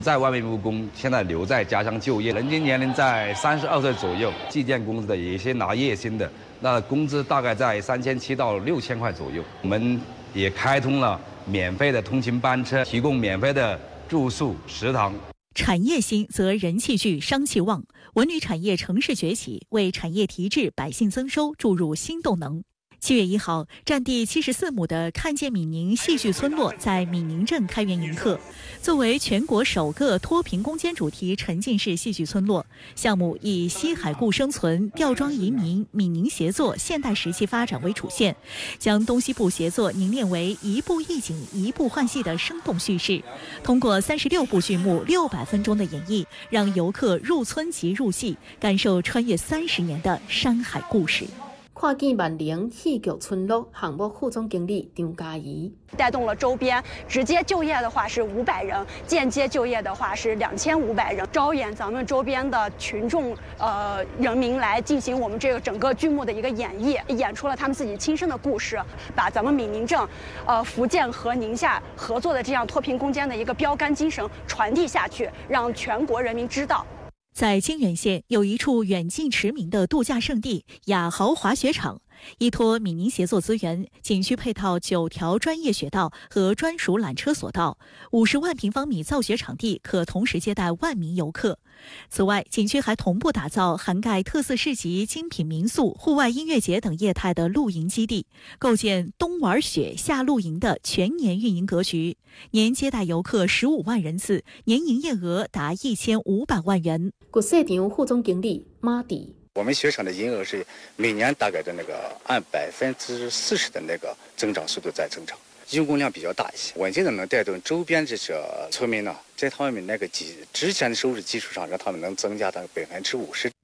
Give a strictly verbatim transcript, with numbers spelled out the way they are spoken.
在外面务工，现在留在家乡就业，人均年龄在三十二岁左右，计件工资的，有一些拿月薪的，那工资大概在三千七到六千块左右。我们也开通了免费的通勤班车，提供免费的住宿、食堂。 产业兴则人气聚、商气旺，文旅产业城市崛起，为产业提质、百姓增收注入新动能。七月一号，占地七十四亩的看见闽宁戏剧村落在闽宁镇开园迎客。作为全国首个脱贫攻坚主题沉浸式戏剧村落，项目以西海固生存、吊庄移民、闽宁协作现代时期发展为主线，将东西部协作凝练为一步一景、一步换戏的生动叙事。通过三十六部剧目、六百分钟的演绎，让游客入村即入戏，感受穿越三十年的山海故事。 看见万宁戏剧村落项目副总经理张嘉怡， 带动了周边直接就业的话是五百人，间接就业的话是两千五百人，招演咱们周边的群众呃人民来进行我们这个整个剧目的一个演绎，演出了他们自己亲身的故事，把咱们闽宁镇呃福建和宁夏合作的这样脱贫攻坚的一个标杆精神传递下去，让全国人民知道。 在金源县有一处远近驰名的度假胜地雅豪滑雪场，依托闽宁协作资源，景区配套九条专业雪道和专属缆车索道，五十万平方米造雪场地可同时接待万名游客。此外，景区还同步打造涵盖特色市集、精品民宿、户外音乐节等业态的露营基地，构建冬玩雪、夏露营的全年运营格局，年接待游客十五万人次，年营业额达一千五百万元。 古市场副总经理马迪。 我们雪场的营业额是每年大概的那个按百分之四十的那个增长速度在增长，用工量比较大一些，稳定的能带动周边这些村民呢，在他们那个基之前的收入基础上，让他们能增加到百分之五十。